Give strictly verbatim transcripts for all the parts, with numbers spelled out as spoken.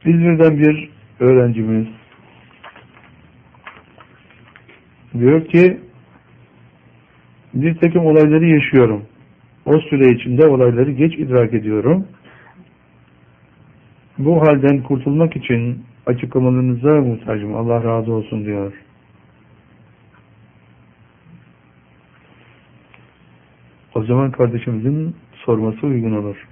İzmir'den bir öğrencimiz diyor ki bir takım olayları yaşıyorum. O süre içinde olayları geç idrak ediyorum. Bu halden kurtulmak için açıklamalarınıza muhtacım. Allah razı olsun diyor. O zaman kardeşimizin sorması uygun olur.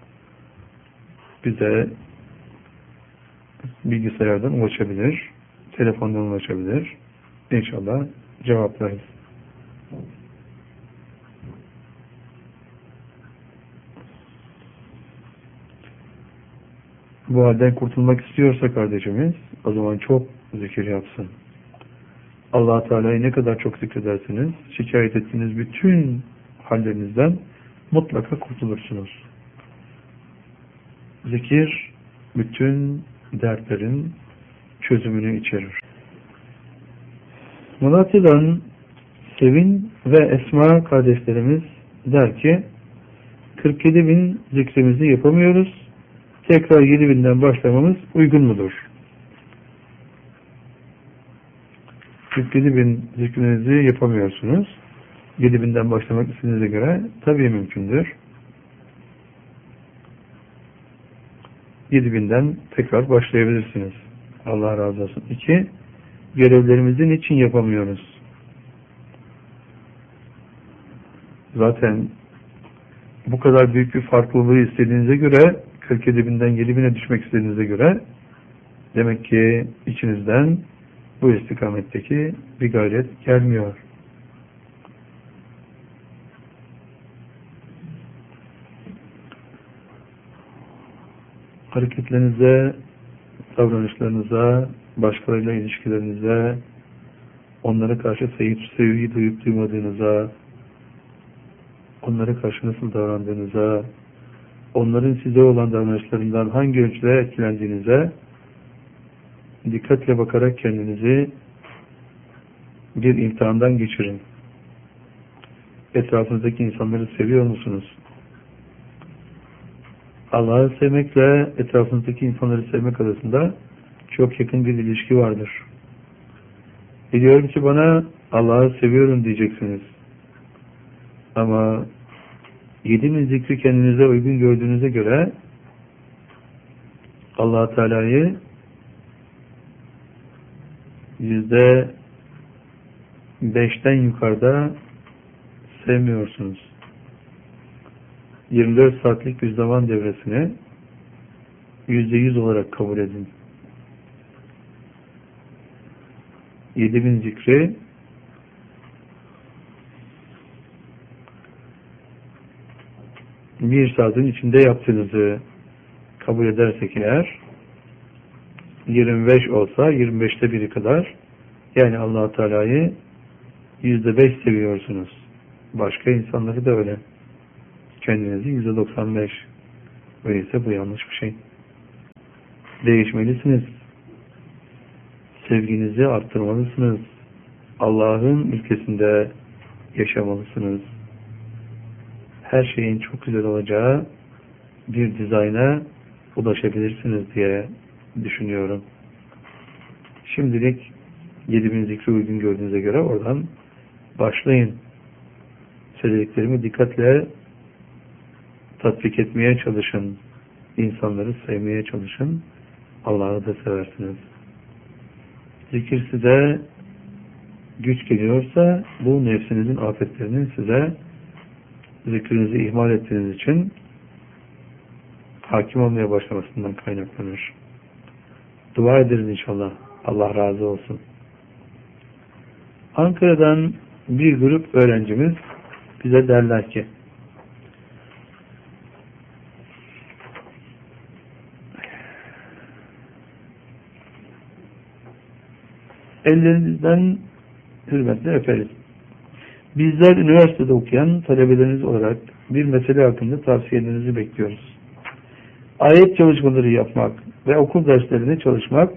Bize bilgisayardan ulaşabilir, telefondan ulaşabilir. İnşallah cevaplarız. Bu halden kurtulmak istiyorsa kardeşimiz, o zaman çok zikir yapsın. Allah Teala'yı ne kadar çok zikredersiniz, şikayet ettiğiniz bütün hallerinizden mutlaka kurtulursunuz. Zikir bütün dertlerin çözümünü içerir. Malatya'dan Sevin ve Esma kardeşlerimiz der ki kırk yedi bin zikrimizi yapamıyoruz. Tekrar yedi binden başlamamız uygun mudur? kırk yedi bin zikrinizi yapamıyorsunuz. yedi binden başlamak istediğinize göre tabii mümkündür. yedi binden tekrar başlayabilirsiniz. Allah razı olsun. İki, görevlerimizi niçin yapamıyoruz? Zaten bu kadar büyük bir farklılığı istediğinize göre, kırk yedi binden yedi bine düşmek istediğinize göre demek ki içinizden bu istikametteki bir gayret gelmiyor. Hareketlerinize, davranışlarınıza, başkalarıyla ilişkilerinize, onlara karşı sevgi, sevgi duyup duymadığınıza, onlara karşı nasıl davrandığınıza, onların size olan davranışlarından hangi ölçüde etkilendiğinize dikkatle bakarak kendinizi bir imtihandan geçirin. Etrafınızdaki insanları seviyor musunuz? Allah'ı sevmekle etrafınızdaki insanları sevmek arasında çok yakın bir ilişki vardır. Biliyorum ki bana Allah'ı seviyorum diyeceksiniz. Ama yedi bin zikri kendinize uygun gördüğünüze göre Allah Teala'yı yüzde beşten yukarıda sevmiyorsunuz. yirmi dört saatlik bir zaman devresini yüzde yüz olarak kabul edin. yedi bin zikri bir saatin içinde yaptığınızı kabul edersek eğer yirmi beş olsa yirmi beşte biri kadar, yani Allah Teala'yı yüzde beş seviyorsunuz. Başka insanları da öyle. Kendinizi yüzde doksan beş. Öyleyse bu yanlış bir şey. Değişmelisiniz. Sevginizi arttırmalısınız. Allah'ın ülkesinde yaşamalısınız. Her şeyin çok güzel olacağı bir dizayna ulaşabilirsiniz diye düşünüyorum. Şimdilik yedi bin zikri uygun gördüğünüze göre oradan başlayın. Söylediklerimi dikkatle tatbik etmeye çalışın. İnsanları sevmeye çalışın. Allah'ı da seversiniz. Zikir size güç geliyorsa bu nefsinizin afetlerinin size zikrinizi ihmal ettiğiniz için hakim olmaya başlamasından kaynaklanır. Dua ederiz inşallah. Allah razı olsun. Ankara'dan bir grup öğrencimiz bize derler ki ellerinizden hürmetle öperiz. Bizler üniversitede okuyan talebeleriniz olarak bir mesele hakkında tavsiyelerinizi bekliyoruz. Ayet çalışmaları yapmak ve okul derslerine çalışmak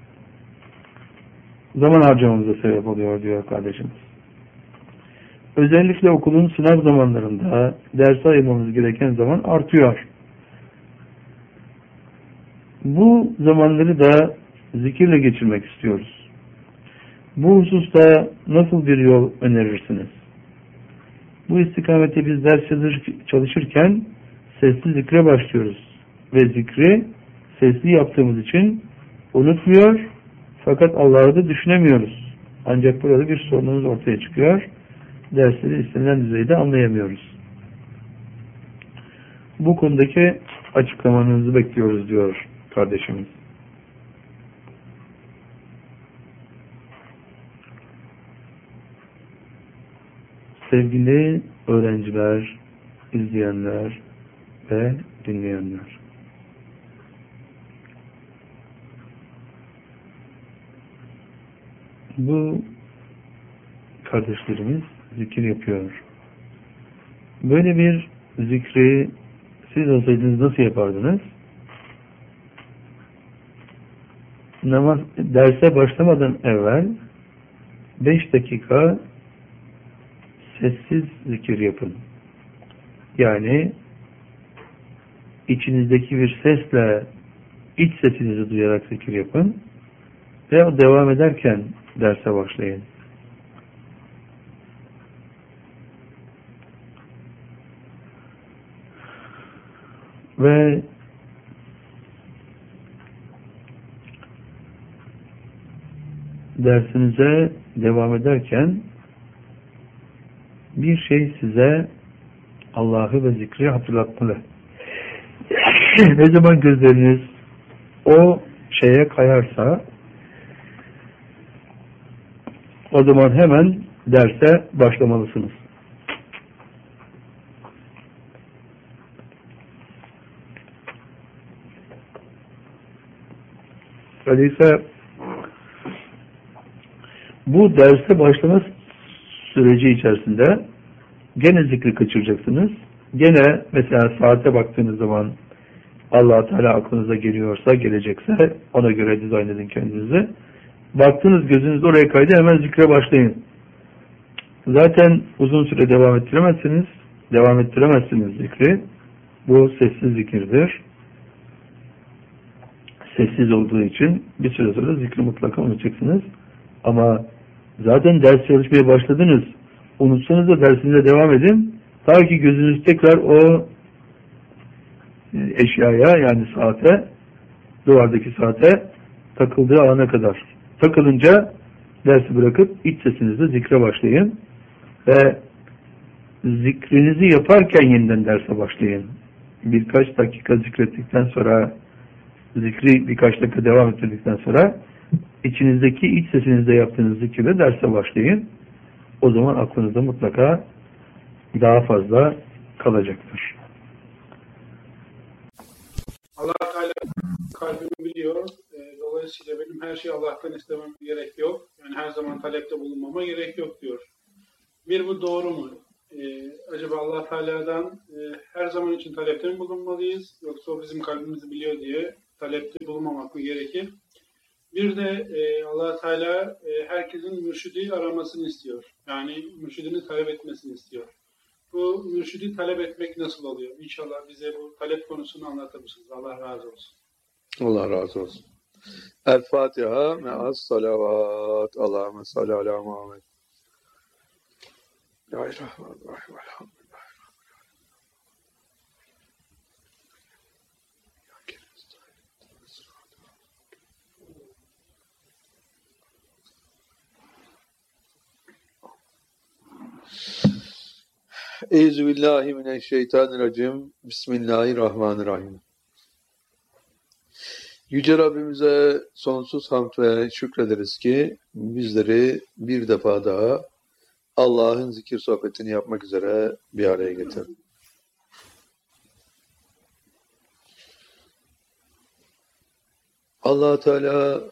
zaman harcamamıza sebep oluyor diyor kardeşimiz. Özellikle okulun sınav zamanlarında derse ayırmamız gereken zaman artıyor. Bu zamanları da zikirle geçirmek istiyoruz. Bu hususta nasıl bir yol önerirsiniz? Bu istikamette biz ders çalışırken sesli zikre başlıyoruz. Ve zikri sesli yaptığımız için unutmuyor, fakat Allah'ı da düşünemiyoruz. Ancak burada bir sorunumuz ortaya çıkıyor. Dersleri istenilen düzeyde anlayamıyoruz. Bu konudaki açıklamanızı bekliyoruz diyor kardeşimiz. Sevgili öğrenciler, izleyenler ve dinleyenler. Bu kardeşlerimiz zikir yapıyor. Böyle bir zikri siz olsaydınız nasıl yapardınız? Namaz, derse başlamadan evvel beş dakika sessiz zikir yapın. Yani içinizdeki bir sesle iç sesinizi duyarak zikir yapın ve o devam ederken derse başlayın. Ve dersinize devam ederken bir şey size Allah'ı ve zikri hatırlatmalı. Ne zaman gözleriniz o şeye kayarsa o zaman hemen derse başlamalısınız. Öyleyse bu derse başlama süreci içerisinde gene zikri kaçıracaksınız. Gene mesela saate baktığınız zaman Allah Teala aklınıza geliyorsa, gelecekse ona göre dizayn edin kendinizi. Baktınız gözünüz oraya kaydı, hemen zikre başlayın. Zaten uzun süre devam ettiremezsiniz. Devam ettiremezsiniz zikri. Bu sessiz zikirdir. Sessiz olduğu için bir süre sonra zikri mutlaka unutacaksınız. Ama zaten ders çalışmaya başladınız. Unutsanız da dersinize devam edin. Ta ki gözünüz tekrar o eşyaya, yani saate, duvardaki saate takıldığı ana kadar. Takılınca dersi bırakıp iç sesinizle zikre başlayın. Ve zikrinizi yaparken yeniden derse başlayın. Birkaç dakika zikrettikten sonra, zikri birkaç dakika devam ettirdikten sonra içinizdeki iç sesinizde yaptığınız zikirle derse başlayın. O zaman aklınızda mutlaka daha fazla kalacaktır. Allah Teala kalbimi biliyor. Dolayısıyla benim her şeyi Allah'tan istemem gerek yok. Yani her zaman talepte bulunmama gerek yok diyor. Bir, bu doğru mu? Ee, acaba Allah Teala'dan e, her zaman için talepte mi bulunmalıyız? Yoksa o bizim kalbimizi biliyor diye talepte bulunmamak mı gerekir? Bir de e, Allah Teala e, herkesin mürşidi aramasını istiyor. Yani mürşidini talep etmesini istiyor. Bu mürşidi talep etmek nasıl oluyor? İnşallah bize bu talep konusunu anlatır mısınız? Allah razı olsun. Allah razı olsun. El Fatiha me'as salavat. Allahümme salli ala Muhammed. Ya Rahmanirrahim. Elhamdülillah. Euzubillahimineşşeytanirracim. Bismillahirrahmanirrahim. Yüce Rabbimize sonsuz hamd ve şükrederiz ki bizleri bir defa daha Allah'ın zikir sohbetini yapmak üzere bir araya getirdi. Allah Teala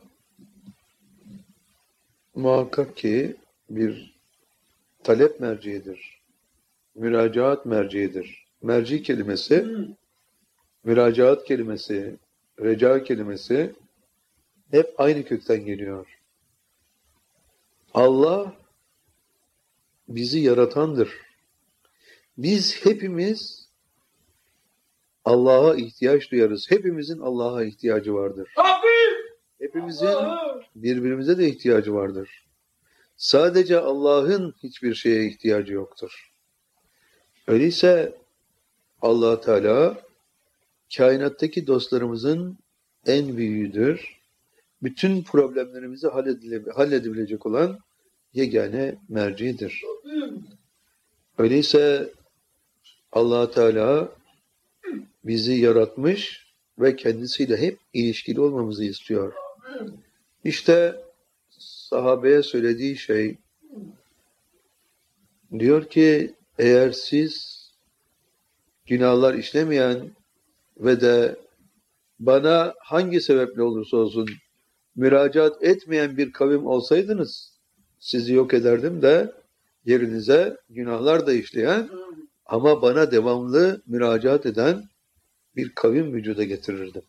muhakkak ki bir talep merciidir. Müracaat merciidir. Merci kelimesi, müracaat kelimesi, reca kelimesi hep aynı kökten geliyor. Allah bizi yaratandır. Biz hepimiz Allah'a ihtiyaç duyarız. Hepimizin Allah'a ihtiyacı vardır. Hepimizin birbirimize de ihtiyacı vardır. Sadece Allah'ın hiçbir şeye ihtiyacı yoktur. Öyleyse Allah Teala kainattaki dostlarımızın en büyüğüdür. Bütün problemlerimizi halledile- halledebilecek olan yegane mercidir. Öyleyse Allah Teala bizi yaratmış ve kendisiyle hep ilişkili olmamızı istiyor. İşte sahabeye söylediği şey, diyor ki eğer siz günahlar işlemeyen ve de bana hangi sebeple olursa olsun müracaat etmeyen bir kavim olsaydınız sizi yok ederdim de yerinize günahlar da işleyen ama bana devamlı müracaat eden bir kavim vücuda getirirdim.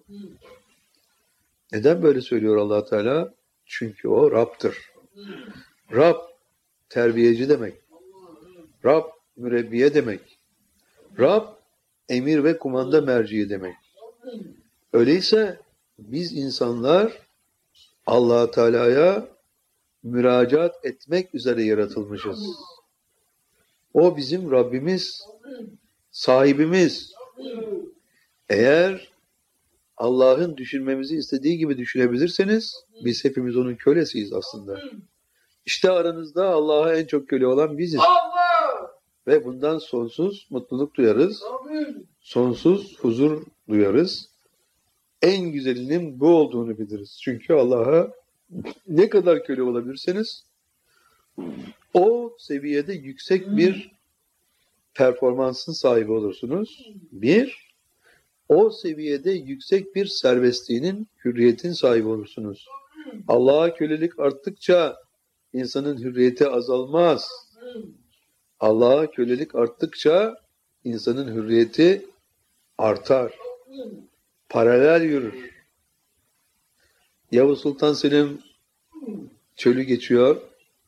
Neden böyle söylüyor Allah Teala? Çünkü o Rab'tır. Rab terbiyeci demek. Rab mürebbiye demek. Rab emir ve kumanda merciği demek. Öyleyse biz insanlar Allah Teala'ya müracaat etmek üzere yaratılmışız. O bizim Rabbimiz, sahibimiz. Eğer Allah'ın düşünmemizi istediği gibi düşünebilirseniz biz hepimiz onun kölesiyiz aslında. İşte aranızda Allah'a en çok köle olan biziz. Ve bundan sonsuz mutluluk duyarız. Sonsuz huzur duyarız. En güzelinin bu olduğunu biliriz. Çünkü Allah'a ne kadar köle olabilirseniz o seviyede yüksek bir performansın sahibi olursunuz. Bir, o seviyede yüksek bir serbestliğinin, hürriyetin sahibi olursunuz. Allah'a kölelik arttıkça insanın hürriyeti azalmaz. Allah'a kölelik arttıkça insanın hürriyeti artar. Paralel yürür. Yavuz Sultan Selim çölü geçiyor.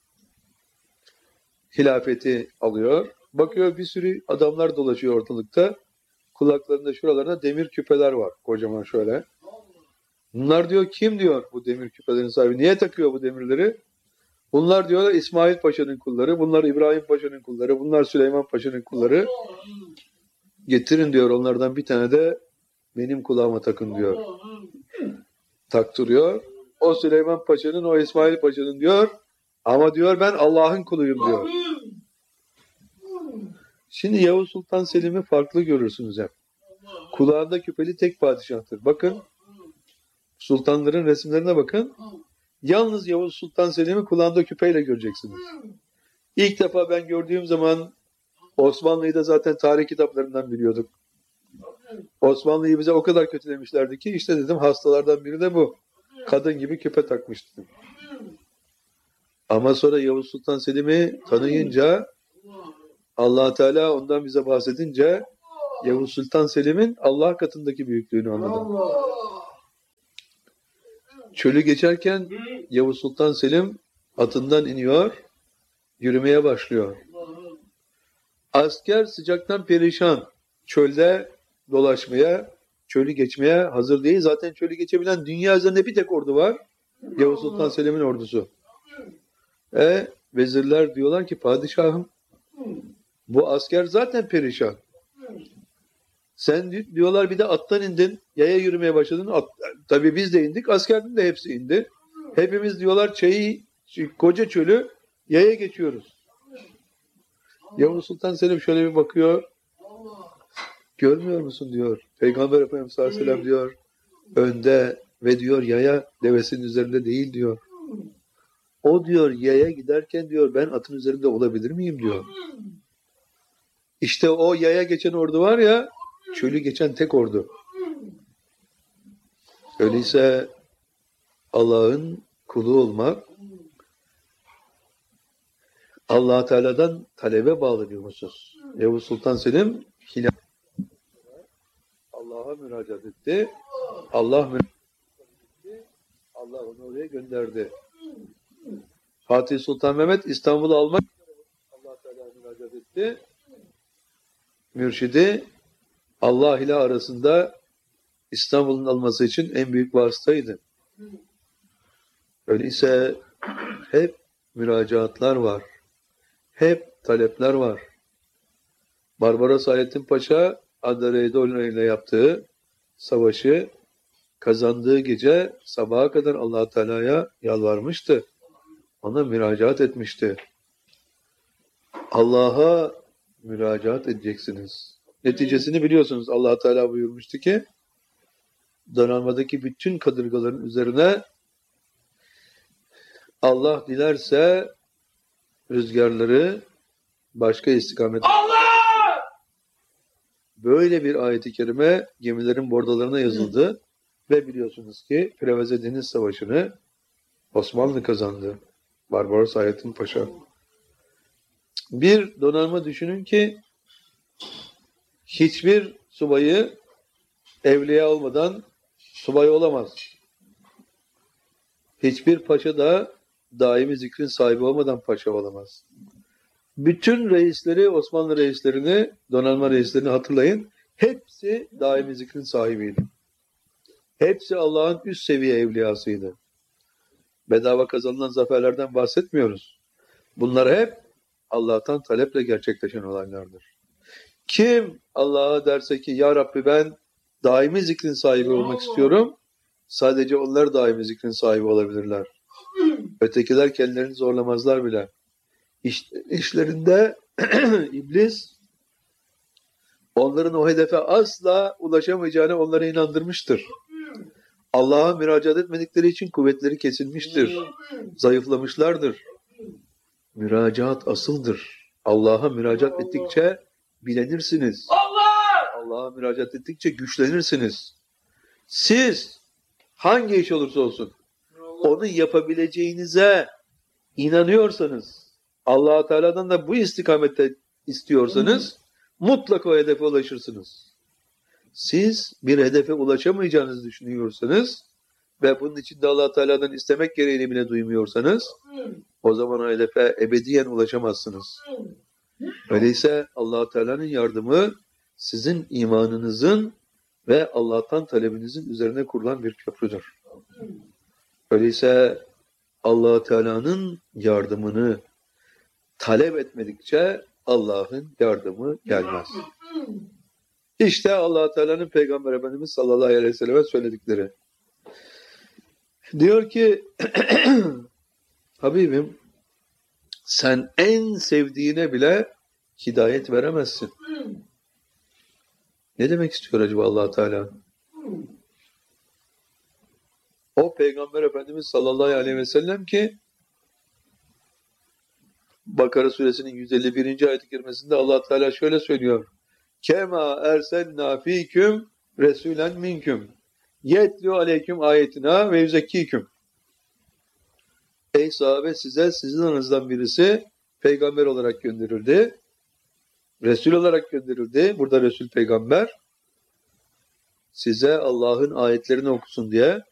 Hilafeti alıyor. Bakıyor bir sürü adamlar dolaşıyor ortalıkta. Kulaklarında şuralarında demir küpeler var. Kocaman şöyle. Bunlar diyor kim diyor bu demir küpelerin sahibi? Niye takıyor bu demirleri? Bunlar diyorlar İsmail Paşa'nın kulları. Bunlar İbrahim Paşa'nın kulları. Bunlar Süleyman Paşa'nın kulları. Getirin diyor onlardan bir tane de benim kulağıma takın diyor. Taktırıyor. O Süleyman Paşa'nın, o İsmail Paşa'nın diyor. Ama diyor ben Allah'ın kuluyum diyor. Şimdi Yavuz Sultan Selim'i farklı görürsünüz hep. Kulağında küpeli tek padişahtır. Bakın sultanların resimlerine bakın. Yalnız Yavuz Sultan Selim'i kulağında küpeyle göreceksiniz. İlk defa ben gördüğüm zaman Osmanlı'yı da zaten tarih kitaplarından biliyorduk. Osmanlı'yı bize o kadar kötülemişlerdi ki işte dedim hastalardan biri de bu. Kadın gibi küpe takmıştı. Ama sonra Yavuz Sultan Selim'i tanıyınca Allah Teala ondan bize bahsedince Yavuz Sultan Selim'in Allah katındaki büyüklüğünü anladım. Çölü geçerken Yavuz Sultan Selim atından iniyor, yürümeye başlıyor. Asker sıcaktan perişan, çölde dolaşmaya, çölü geçmeye hazır değil. Zaten çölü geçebilen dünya üzerinde bir tek ordu var. Yavuz Sultan Selim'in ordusu. E, vezirler diyorlar ki padişahım bu asker zaten perişan. Sen diyorlar bir de attan indin, yaya yürümeye başladın. At, tabii biz de indik, askerin de hepsi indi. Hepimiz diyorlar çayı, koca çölü yaya geçiyoruz. Yavuz Sultan Selim şöyle bir bakıyor. Görmüyor musun diyor. Peygamber Efendimiz sallallahu aleyhi ve sellem diyor önde ve diyor yaya devesinin üzerinde değil diyor. O diyor yaya giderken diyor ben atın üzerinde olabilir miyim diyor. İşte o yaya geçen ordu var ya çölü geçen tek ordu. Öyleyse Allah'ın kulu olmak Allah Teala'dan talebe bağlanıyor musunuz? Yavuz Sultan Selim Allah'a müracaat etti. Allah müracaat etti. Allah onu oraya gönderdi. Fatih Sultan Mehmet İstanbul'u almak Allah Teala'ya müracaat etti. Mürşidi Allah ile arasında İstanbul'un alması için en büyük vasıtaydı. Öyleyse hep müracaatlar var. Hep talepler var. Barbaros Hayrettin Paşa Andareydolna ile yaptığı savaşı kazandığı gece sabaha kadar Allah Teala'ya yalvarmıştı. Ona müracaat etmişti. Allah'a müracaat edeceksiniz. Neticesini biliyorsunuz. Allah Teala buyurmuştu ki donanmadaki bütün kadırgaların üzerine Allah dilerse rüzgarları başka istikamet. Allah! Böyle bir ayet-i kerime gemilerin bordalarına yazıldı ve biliyorsunuz ki Preveze Deniz Savaşı'nı Osmanlı kazandı. Barbaros Hayrettin Paşa. Bir donanma düşünün ki hiçbir subayı evliya olmadan subay olamaz. Hiçbir paşa da daimi zikrin sahibi olmadan paşa olamaz. Bütün reisleri, Osmanlı reislerini, donanma reislerini hatırlayın. Hepsi daimi zikrin sahibiydi. Hepsi Allah'ın üst seviye evliyasıydı. Bedava kazanılan zaferlerden bahsetmiyoruz. Bunlar hep Allah'tan taleple gerçekleşen olaylardır. Kim Allah'a derse ki ya Rabbi ben daimi zikrin sahibi olmak istiyorum, sadece onlar daimi zikrin sahibi olabilirler. Ötekiler kendilerini zorlamazlar bile. İş, işlerinde iblis onların o hedefe asla ulaşamayacağını onlara inandırmıştır. Allah'a müracaat etmedikleri için kuvvetleri kesilmiştir. Zayıflamışlardır. Müracaat asıldır. Allah'a müracaat ettikçe bilenirsiniz. Allah! Allah'a müracaat ettikçe güçlenirsiniz. Siz hangi iş olursa olsun onu yapabileceğinize inanıyorsanız, Allah Teala'dan da bu istikamette istiyorsanız mutlaka o hedefe ulaşırsınız. Siz bir hedefe ulaşamayacağınızı düşünüyorsanız ve bunun için de Allah Teala'dan istemek gereğini bile duymuyorsanız o zaman o hedefe ebediyen ulaşamazsınız. Öyleyse Allah Teala'nın yardımı sizin imanınızın ve Allah'tan talebinizin üzerine kurulan bir köprüdür. Öyleyse Allah Teala'nın yardımını talep etmedikçe Allah'ın yardımı gelmez. İşte Allah Teala'nın Peygamber Efendimiz sallallahu aleyhi ve selleme söyledikleri. Diyor ki Habibim sen en sevdiğine bile hidayet veremezsin. Ne demek istiyor acaba Allah Teala? O Peygamber Efendimiz sallallahu aleyhi ve sellem ki Bakara suresinin yüz elli birinci ayet-i kerimesinde Allah Teala şöyle söylüyor. Kema erselna fiküm resulen minküm yetlu aleyküm ayetina ve yüzekkiküm. Ey sahabe size sizin aranızdan birisi peygamber olarak gönderildi. Resul olarak gönderildi. Burada Resul peygamber size Allah'ın ayetlerini okusun diye